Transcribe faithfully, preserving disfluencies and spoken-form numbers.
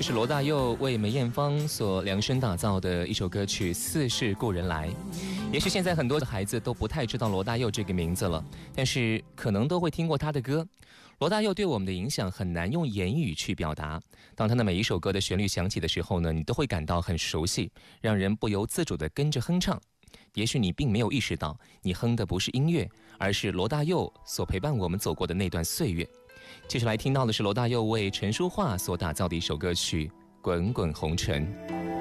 这是罗大佑为梅艳芳所量身打造的一首歌曲《似是故人来》。也许现在很多的孩子都不太知道罗大佑这个名字了，但是可能都会听过他的歌。罗大佑对我们的影响很难用言语去表达，当他的每一首歌的旋律响起的时候呢，你都会感到很熟悉，让人不由自主地跟着哼唱。也许你并没有意识到，你哼的不是音乐，而是罗大佑所陪伴我们走过的那段岁月。接下来听到的是罗大佑为陈淑桦所打造的一首歌曲《滚滚红尘》。